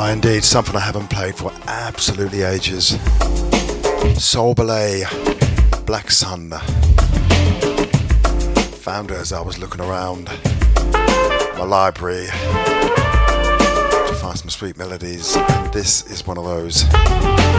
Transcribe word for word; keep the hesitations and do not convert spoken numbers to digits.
Indeed, something I haven't played for absolutely ages. Soul Ballet, Black Sun. Found it as I was looking around my library to find some sweet melodies, and this is one of those.